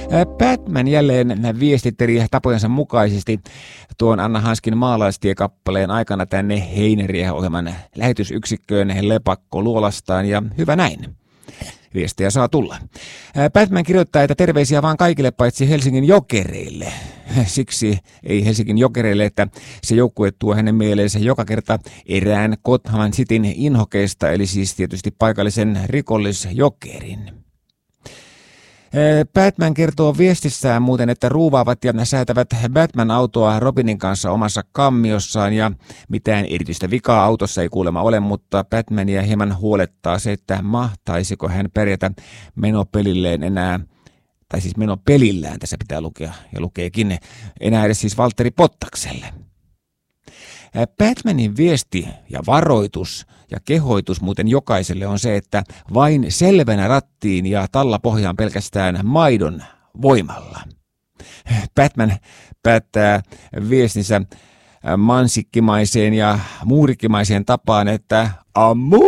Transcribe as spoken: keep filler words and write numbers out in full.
Batman jälleen viestitteli tapojensa mukaisesti tuon Anna Hanskin maalaistie-kappaleen aikana tänne Heinäriä-ohjelman lähetysyksikköön lepakko luolastaan, ja hyvä näin. Viestejä saa tulla. Batman kirjoittaa, että terveisiä vaan kaikille paitsi Helsingin Jokereille. Siksi ei Helsingin Jokereille, että se joukkue tuo hänen mieleensä joka kerta erään Gotham Cityn inhokeista, eli siis tietysti paikallisen rikollisjokerin. Batman kertoo viestissään muuten, että ruuvaavat ja säätävät Batman-autoa Robinin kanssa omassa kammiossaan, ja mitään erityistä vikaa autossa ei kuulemma ole, mutta Batmania hieman huolettaa se, että mahtaisiko hän pärjätä menopelilleen enää, tai siis menopelillään tässä pitää lukea, ja lukeekin enää edes siis Valtteri Bottakselle. Batmanin viesti ja varoitus ja kehoitus muuten jokaiselle on se, että vain selvänä rattiin ja tallapohjaan pelkästään maidon voimalla. Batman päättää viestinsä mansikkimaiseen ja muurikkimaiseen tapaan, että ammu!